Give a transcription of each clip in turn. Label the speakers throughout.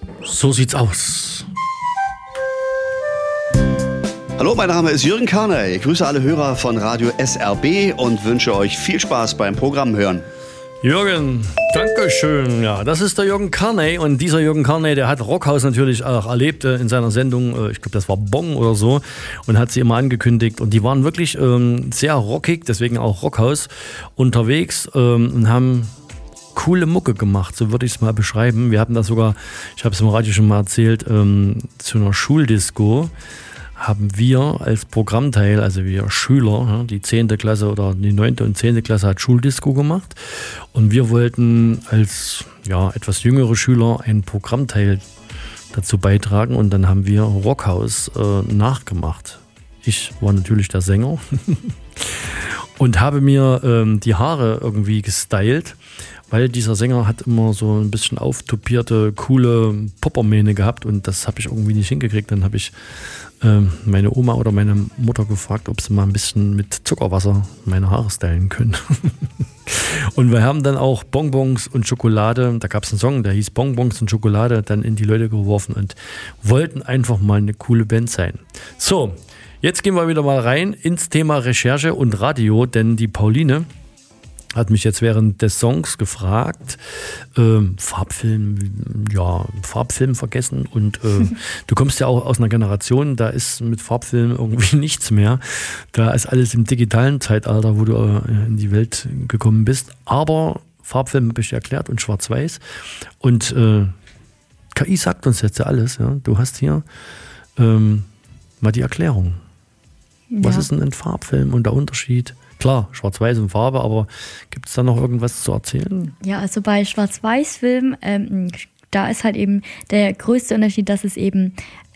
Speaker 1: So sieht's aus.
Speaker 2: Hallo, mein Name ist Jürgen Karner. Ich grüße alle Hörer von Radio SRB und wünsche euch viel Spaß beim Programm hören.
Speaker 1: Jürgen, Dankeschön. Ja, das ist der Jürgen Carney und dieser Jürgen Carney, der hat Rockhaus natürlich auch erlebt in seiner Sendung, ich glaube, das war Bong oder so, und hat sie immer angekündigt und die waren wirklich sehr rockig, deswegen auch Rockhaus unterwegs und haben coole Mucke gemacht, so würde ich es mal beschreiben. Wir hatten das sogar, ich habe es im Radio schon mal erzählt, zu einer Schuldisco haben wir als Programmteil, also wir Schüler, die 10. Klasse oder die 9. und 10. Klasse hat Schuldisco gemacht und wir wollten als etwas jüngere Schüler einen Programmteil dazu beitragen und dann haben wir Rockhaus nachgemacht. Ich war natürlich der Sänger und habe mir die Haare irgendwie gestylt, weil dieser Sänger hat immer so ein bisschen auftopierte, coole Poppermähne gehabt und das habe ich irgendwie nicht hingekriegt. Dann habe ich meine Oma oder meine Mutter gefragt, ob sie mal ein bisschen mit Zuckerwasser meine Haare stylen können. Und wir haben dann auch Bonbons und Schokolade, da gab es einen Song, der hieß Bonbons und Schokolade, dann in die Leute geworfen und wollten einfach mal eine coole Band sein. So, jetzt gehen wir wieder mal rein ins Thema Recherche und Radio, denn die Pauline hat mich jetzt während des Songs gefragt, Farbfilm vergessen und du kommst ja auch aus einer Generation, da ist mit Farbfilm irgendwie nichts mehr. Da ist alles im digitalen Zeitalter, wo du in die Welt gekommen bist. Aber Farbfilm habe ich dir erklärt und Schwarz-Weiß. Und KI sagt uns jetzt ja alles. Ja? Du hast hier mal die Erklärung. Ja. Was ist denn ein Farbfilm und der Unterschied? Klar, Schwarz-Weiß und Farbe, aber gibt es da noch irgendwas zu erzählen?
Speaker 3: Ja, also bei Schwarz-Weiß-Filmen, da ist halt eben der größte Unterschied, dass es eben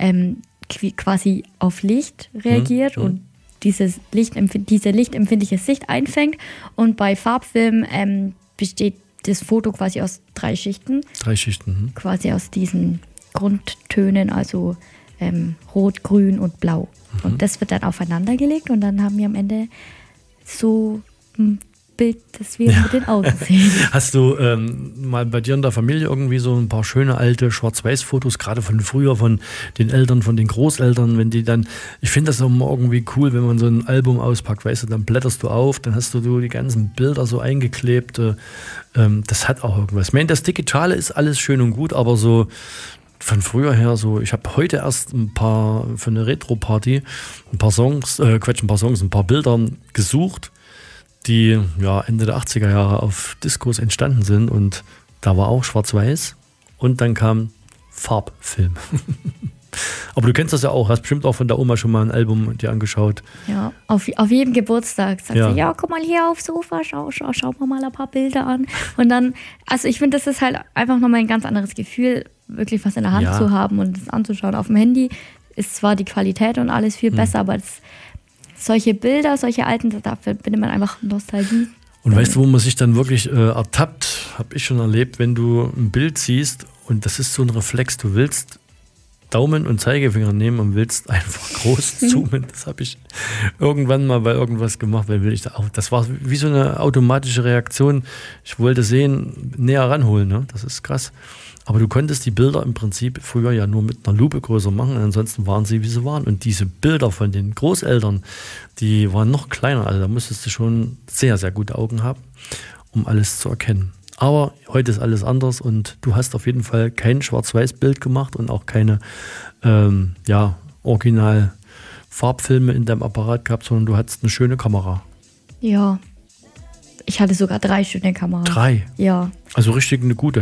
Speaker 3: quasi auf Licht reagiert und diese lichtempfindliche Sicht einfängt. Und bei Farbfilmen besteht das Foto quasi aus 3 Schichten. 3 Schichten. Quasi aus diesen Grundtönen, also Rot, Grün und Blau. Und das wird dann aufeinander gelegt und dann haben wir am Ende so ein Bild, das wir mit den Augen sehen.
Speaker 1: Hast du mal bei dir in der Familie irgendwie so ein paar schöne alte Schwarz-Weiß-Fotos, gerade von früher, von den Eltern, von den Großeltern, wenn die dann, ich finde das auch immer irgendwie cool, wenn man so ein Album auspackt, weißt du, dann blätterst du auf, dann hast du die ganzen Bilder so eingeklebt, das hat auch irgendwas. Ich meine, das Digitale ist alles schön und gut, aber so von früher her so, ich habe heute erst ein paar für eine Retro-Party ein paar Bilder gesucht, die Ende der 80er Jahre auf Discos entstanden sind und da war auch Schwarz-Weiß und dann kam Farbfilm. Aber du kennst das ja auch, hast bestimmt auch von der Oma schon mal ein Album dir angeschaut.
Speaker 3: Ja, auf jedem Geburtstag sagt sie, ja, guck mal hier aufs Sofa, schau mir mal ein paar Bilder an. Und dann, also ich finde, das ist halt einfach nochmal ein ganz anderes Gefühl, wirklich was in der Hand zu haben und es anzuschauen. Auf dem Handy ist zwar die Qualität und alles viel besser, aber solche Bilder, solche alten, da verbindet man einfach Nostalgie.
Speaker 1: Und weißt du, wo man sich dann wirklich ertappt, habe ich schon erlebt, wenn du ein Bild siehst und das ist so ein Reflex, du willst Daumen und Zeigefinger nehmen und willst einfach groß zoomen. Das habe ich irgendwann mal bei irgendwas gemacht, weil das war wie so eine automatische Reaktion. Ich wollte sehen, näher ranholen, ne? Das ist krass. Aber du konntest die Bilder im Prinzip früher ja nur mit einer Lupe größer machen, ansonsten waren sie, wie sie waren. Und diese Bilder von den Großeltern, die waren noch kleiner. Also da musstest du schon sehr, sehr gute Augen haben, um alles zu erkennen. Aber heute ist alles anders und du hast auf jeden Fall kein Schwarz-Weiß-Bild gemacht und auch keine Original-Farbfilme in deinem Apparat gehabt, sondern du hattest eine schöne Kamera.
Speaker 3: Ja, ich hatte sogar 3 schöne Kameras.
Speaker 1: 3?
Speaker 3: Ja.
Speaker 1: Also richtig eine gute?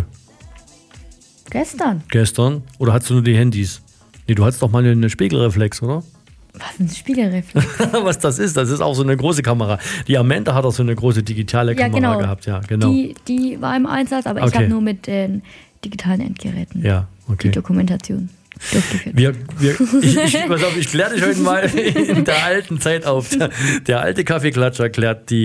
Speaker 3: Gestern?
Speaker 1: Oder hattest du nur die Handys? Nee, du hattest doch mal eine Spiegelreflex, oder?
Speaker 3: Was ist ein Spiegelreflex?
Speaker 1: Was das ist auch so eine große Kamera. Die Amanda hat auch so eine große digitale Kamera gehabt. Ja, genau.
Speaker 3: Die war im Einsatz, aber ich habe nur mit den digitalen Endgeräten die Dokumentation durchgeführt.
Speaker 1: Ich kläre dich heute mal in der alten Zeit auf. Der alte Kaffeeklatscher klärt die